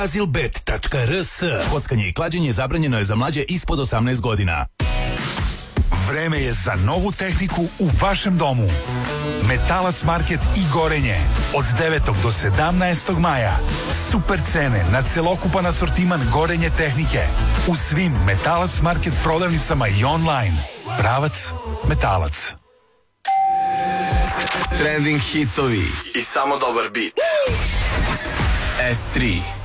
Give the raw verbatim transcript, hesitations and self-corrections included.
azilbet tačka r s. Kockanje i klađenje zabranjeno je za mlađe ispod osamnaest godina. Vreme je za novu tehniku u vašem domu. Metalac Market i Gorenje. Od devetog do sedamnaestog maja. Super cene na celokupan asortiman Gorenje tehnike. U svim Metalac Market prodavnicama i online. Pravac Metalac. Trending hitovi i samo dobar beat. S tri